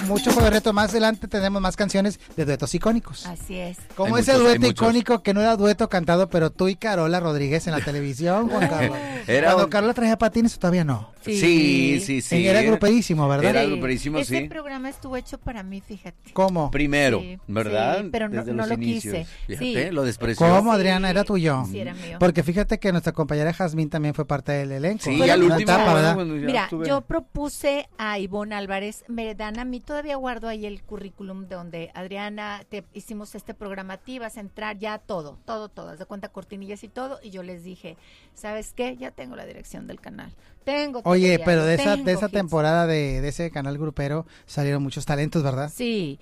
mucho por el reto. Más adelante tenemos más canciones de duetos icónicos. Así es. Como Hay ese muchos, dueto hay muchos. icónico que no era dueto cantado, pero tú y Carola Rodríguez en la televisión, Juan Carlos. Era Cuando un- Carola traía patines, todavía no. Sí. Era gruperísimo, ¿verdad? Era Sí. gruperísimo, Ese sí. programa estuvo hecho para mí, fíjate. ¿Cómo? Primero, Sí, ¿verdad? sí, pero no- Desde no los lo inicios. quise. Fíjate, Sí. lo despreció. ¿Cómo, Sí, Adriana? ¿Era tuyo? Sí, era mío. Porque fíjate que nuestra compañera Jazmín también fue parte del elenco. Sí, Pero al no, último, etapa, ¿verdad? bueno, ya Mira, estuve. yo propuse a Ivonne Álvarez, me dan a mí, todavía guardo ahí el currículum de donde Adriana, hicimos este programa, te ibas a entrar ya todo, haz de cuenta cortinillas y todo, y yo les dije, ¿sabes qué? Ya tengo la dirección del canal, tengo todo Oye, ya, pero de esa tengo hits. temporada de ese canal grupero salieron muchos talentos, ¿verdad? Sí,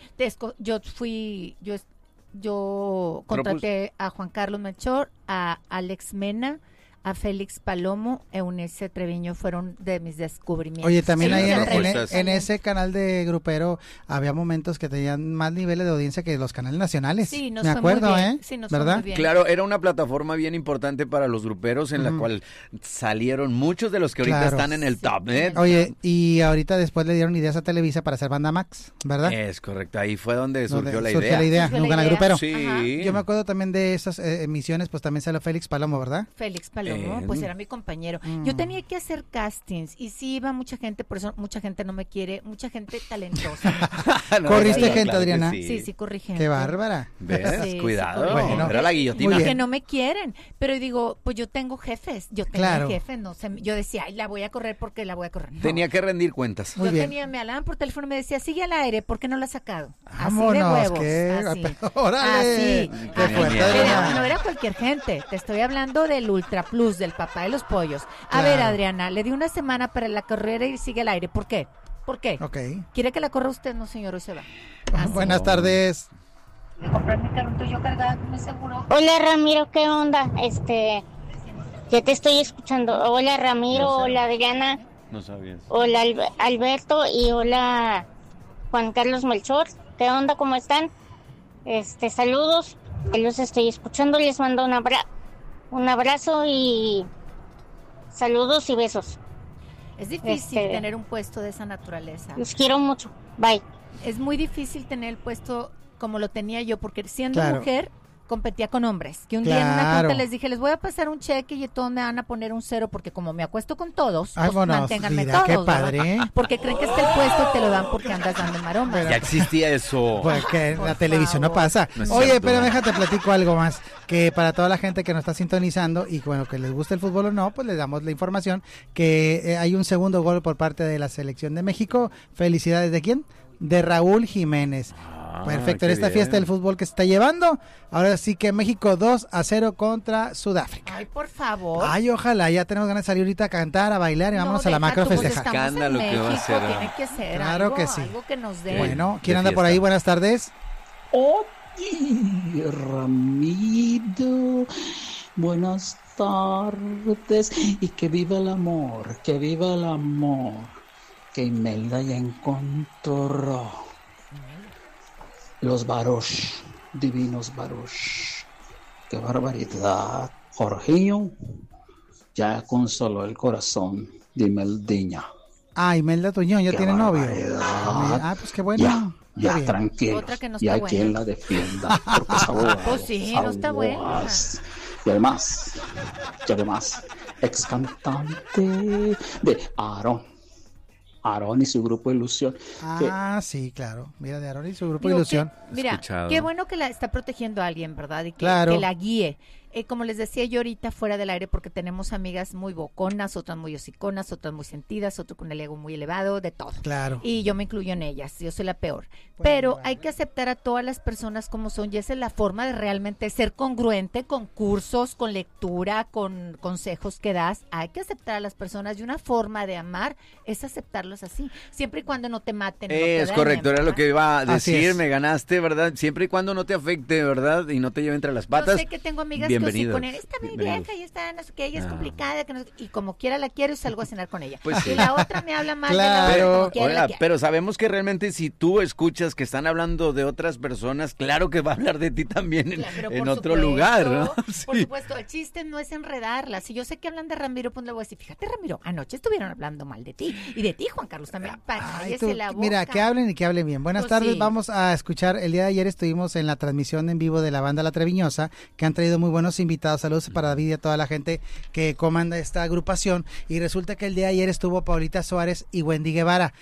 yo contraté a Juan Carlos Melchor, a Alex Mena, a Félix Palomo, Eunice Treviño, fueron de mis descubrimientos. Oye, también Sí, ahí las propuestas. en ese canal de grupero había momentos que tenían más niveles de audiencia que los canales nacionales. Sí, nos Me fue muy acuerdo, bien. ¿eh? Sí, nos fue ¿verdad? muy bien. Claro, era una plataforma bien importante para los gruperos en la cual salieron muchos de los que ahorita Claro. están en el Sí, top, en ¿eh? el Oye, y ahorita después le dieron ideas a Televisa para hacer Banda Max, ¿verdad? Es correcto, ahí fue donde surgió la Surgió idea. la idea, Surgió la un canal idea. grupero. Sí. Ajá. Yo me acuerdo también de esas emisiones, pues también salió Félix Palomo, ¿verdad? Félix Palomo, Bien. pues era mi compañero. Mm. Yo tenía que hacer castings y sí iba mucha gente, por eso mucha gente no me quiere, mucha gente talentosa. No, ¿Corriste no, gente, claro que Adriana? Sí, corrí gente. Qué bárbara. ¿Ves? Sí, Cuidado. sí, Bueno, era la muy guillotina. bien. Porque no me quieren, pero digo, pues yo tengo jefes, yo tenía Claro. jefes, no sé, yo decía, ay, la voy a correr porque la voy a correr. No. Tenía que rendir cuentas. Muy Yo bien. tenía, me hablaban por teléfono y me decía, sigue al aire, ¿por qué no lo has sacado? Así de Vámonos, huevos. qué- Así. ¡Órale! Así. ¡Qué Así. fuerte, Pero Adriana! Pero no era cualquier gente, te estoy hablando del Ultra Plus, del papá de los pollos. A Claro. ver, Adriana, le di una semana para la carrera y sigue al aire. ¿Por qué? ¿Por qué? Ok. ¿Quiere que la corra usted? No, señor, hoy se va. Así. Buenas tardes. Comprar mi carrito yo cargada con mi seguro. Hola Ramiro, ¿qué onda? Ya te estoy escuchando. Hola Ramiro, hola Adriana, No sabías. hola Alberto y hola Juan Carlos Melchor. ¿Qué onda? ¿Cómo están? Saludos. Los estoy escuchando, les mando un abrazo y saludos y besos. Es difícil Este- tener un puesto de esa naturaleza. Los quiero mucho. Bye. Es muy difícil tener el puesto como lo tenía yo, porque siendo Claro. mujer competía con hombres. Que un día en una Claro. junta les dije, les voy a pasar un cheque y todos me van a poner un 0, porque como me acuesto con todos, Ay, pues bueno, manténganme mira, qué todos, ¿verdad? padre. Porque creen que el puesto te lo dan porque andas dando maromas. Ya existía eso. Porque en Por la televisión no favor. pasa. No es Oye, cierto. pero déjate platico algo más. Que para toda la gente que nos está sintonizando y bueno, que les gusta el fútbol o no, pues les damos la información que hay un segundo gol por parte de la selección de México. Felicidades, ¿de quién? De Raúl Jiménez. Perfecto, en qué esta bien. fiesta del fútbol que se está llevando. Ahora sí que México 2-0 contra Sudáfrica. Ay, por favor. Ay, ojalá, ya tenemos ganas de salir ahorita a cantar, a bailar y No, vámonos a la deja macro tú, pues festejar. estamos en Escándalo que va a México, ser, tiene que ser Claro algo, que sí. algo que nos dé. Bueno, ¿quién de anda por fiesta. ahí? Buenas tardes. Oye, Ramiro, buenas tardes y que viva el amor, que viva el amor, que Imelda ya encontró los Baruch, divinos Baruch. Qué barbaridad, Jorginho ya consoló el corazón de Imeldiña. Ah, Imelda Tuñón, ya Qué tiene novio. barbaridad. Ah, pues qué bueno. Ya, Está bien. tranquilos. Otra que no y está hay buena. quien la defienda. Porque es abogado, Pues sí, no está buena. aguas. Y además, ex cantante de Aarón y su grupo Ilusión. que Ah, sí, claro. Mira, de Aaron y su grupo Digo Ilusión. que, mira, Escuchado. qué bueno que la está protegiendo a alguien, ¿verdad? Y que, Claro. que la guíe. Como les decía yo ahorita fuera del aire, porque tenemos amigas muy boconas, otras muy hociconas, otras muy sentidas, otro con el ego muy elevado, de todo. Claro. Y yo me incluyo en ellas, yo soy la peor. Pero hay que aceptar a todas las personas como son, y esa es la forma de realmente ser congruente con cursos, con lectura, con consejos que das. Hay que aceptar a las personas, y una forma de amar es aceptarlos así, siempre y cuando no te maten. no te Es dañen, correcto, era lo ¿verdad? que iba a Así decir, es. me ganaste, ¿verdad? Siempre y cuando no te afecte, ¿verdad? Y no te lleve entre las patas. Yo sé que tengo amigas bienvenido. bienvenidos. y poner, está muy vieja y está, no sé qué, ella es complicada, que no, y como quiera la quiero y salgo a cenar con ella. Pues sí. Y la otra me habla mal Claro. de la otra, como Pero, quiera la quiero. pero sabemos que realmente si tú escuchas que están hablando de otras personas, claro que va a hablar de ti también Claro, pero en por otro supuesto, lugar, ¿no? Por Sí. supuesto, el chiste no es enredarla. Si yo sé que hablan de Ramiro, pues le voy a decir, fíjate, Ramiro, anoche estuvieron hablando mal de ti. Y de ti, Juan Carlos, también. Ay, Cállese tú, la boca. mira, que hablen y que hablen bien. Buenas Pues tardes, sí. vamos a escuchar. El día de ayer estuvimos en la transmisión en vivo de la banda La Treviñosa, que han traído muy buenos invitados. Saludos para David y a toda la gente que comanda esta agrupación. Y resulta que el día de ayer estuvo Paulita Suárez y Wendy Guevara.